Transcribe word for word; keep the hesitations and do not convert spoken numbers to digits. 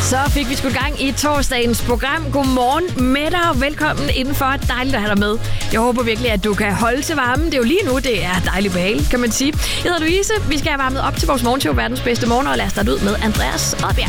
Så fik vi sgu gang i torsdagens program. Godmorgen med dig og velkommen indenfor. Dejligt at have dig med. Jeg håber virkelig, at du kan holde til varmen. Det er jo lige nu, det er dejligt behageligt, kan man sige. Jeg hedder Louise. Vi skal have varmet op til vores morgenshow, verdens bedste morgen, og lad os starte ud med Andreas Oddbjerg.